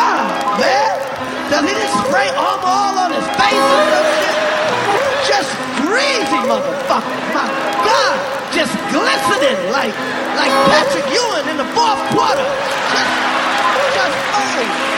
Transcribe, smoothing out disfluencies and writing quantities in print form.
God, man. Does he just spray armor all on his face or some shit? Just greasy motherfucker. My God. Just glistening like Patrick Ewing in the fourth quarter. Just, oh.